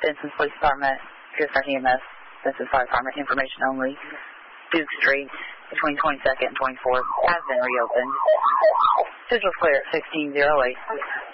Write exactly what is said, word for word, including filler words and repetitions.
Benson Police Department, Pierce E M S, Benson Fire Department, information only. Duke Street between twenty-second and twenty-fourth has been reopened. Visual clear at sixteen oh eight.